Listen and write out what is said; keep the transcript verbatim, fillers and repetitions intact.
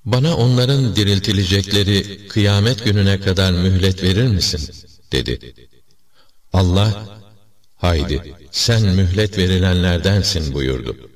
Bana onların diriltilecekleri kıyamet gününe kadar mühlet verir misin? Dedi. Allah, haydi sen mühlet verilenlerdensin buyurdu.